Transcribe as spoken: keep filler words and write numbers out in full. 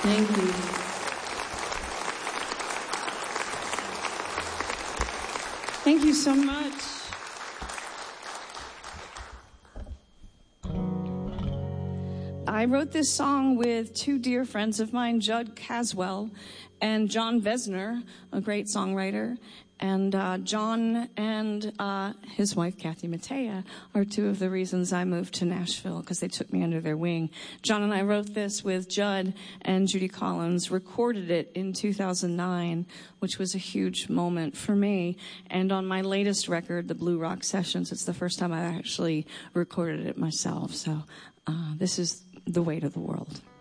Thank you. Thank you so much. I wrote this song with two dear friends of mine, Judd Caswell and John Vesner, a great songwriter. And uh, John and uh, his wife, Kathy Mattea, are two of the reasons I moved to Nashville, because they took me under their wing. John and I wrote this with Judd and Judy Collins, recorded it in two thousand nine, which was a huge moment for me. And on my latest record, the Blue Rock Sessions, it's the first time I actually recorded it myself. So uh, this is The Weight of the World.